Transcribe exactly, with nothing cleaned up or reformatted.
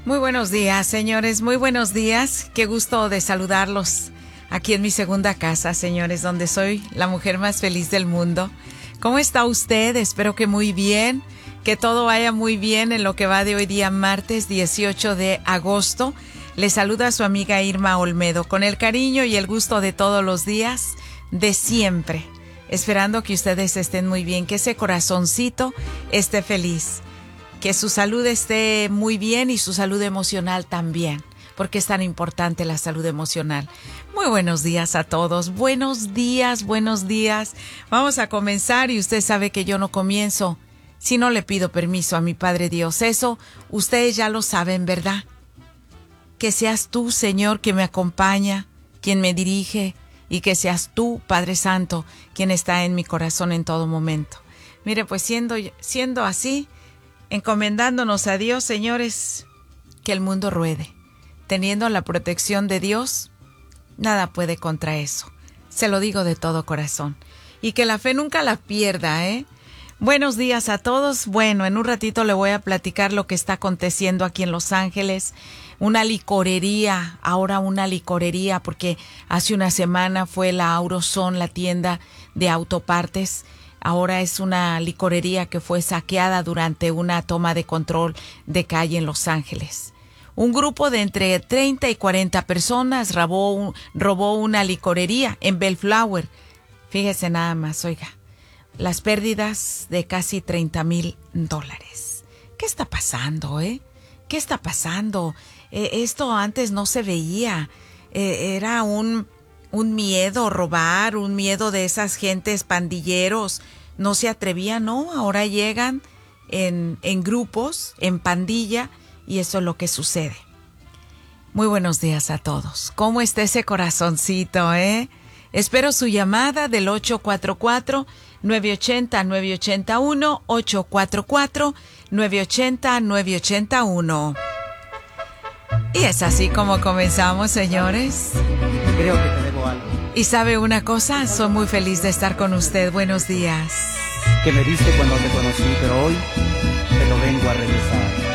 Muy buenos días, señores, muy buenos días. Qué gusto de saludarlos aquí en mi segunda casa, señores, donde soy la mujer más feliz del mundo. ¿Cómo está usted? Espero que muy bien, que todo vaya muy bien en lo que va de hoy día, martes dieciocho de agosto. Le saluda a su amiga Irma Olmedo, con el cariño y el gusto de todos los días, de siempre. Esperando que ustedes estén muy bien, que ese corazoncito esté feliz. Que su salud esté muy bien y su salud emocional también, porque es tan importante la salud emocional. Muy buenos días a todos, buenos días, buenos días. Vamos a comenzar y usted sabe que yo no comienzo si no le pido permiso a mi Padre Dios. Eso ustedes ya lo saben, ¿verdad? Que seas tú, Señor, que me acompaña, quien me dirige, y que seas tú, Padre Santo, quien está en mi corazón en todo momento. Mire, pues siendo, siendo así, encomendándonos a Dios, señores, que el mundo ruede. Teniendo la protección de Dios, nada puede contra eso. Se lo digo de todo corazón. Y que la fe nunca la pierda, ¿eh? Buenos días a todos. Bueno, en un ratito le voy a platicar lo que está aconteciendo aquí en Los Ángeles. Una licorería, ahora una licorería, porque hace una semana fue la AutoZone, la tienda de autopartes. Ahora es una licorería que fue saqueada durante una toma de control de calle en Los Ángeles. Un grupo de entre treinta y cuarenta personas robó, robó una licorería en Bellflower. Fíjese nada más, oiga, las pérdidas de casi treinta mil dólares. ¿Qué está pasando, eh? ¿Qué está pasando? Eh, esto antes no se veía. Eh, era un... Un miedo robar, un miedo de esas gentes pandilleros. No se atrevían, ¿no? Ahora llegan en, en grupos, en pandilla, y eso es lo que sucede. Muy buenos días a todos. ¿Cómo está ese corazoncito, eh? Espero su llamada del ocho cuatro cuatro, nueve ocho cero, nueve ocho uno, ocho cuatro cuatro, nueve ocho cero, nueve ocho uno. Y es así como comenzamos, señores. Creo que te debo algo. Y sabe una cosa, soy muy feliz de estar con usted. Buenos días. Que me diste cuando te conocí, pero hoy te lo vengo a regresar.